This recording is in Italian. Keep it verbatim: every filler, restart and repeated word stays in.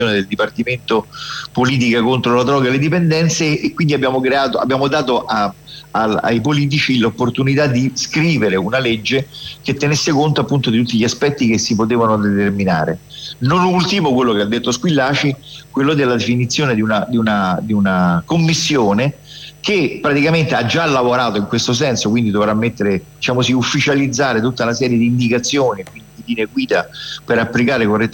del Dipartimento Politica contro la droga e le dipendenze, e quindi abbiamo creato, abbiamo dato a, a, ai politici l'opportunità di scrivere una legge che tenesse conto appunto di tutti gli aspetti che si potevano determinare. Non ultimo quello che ha detto Squillaci, quello della definizione di una, di una, di una commissione che praticamente ha già lavorato in questo senso, quindi dovrà mettere, diciamo, ufficializzare tutta una serie di indicazioni, quindi di linee guida per applicare correttamente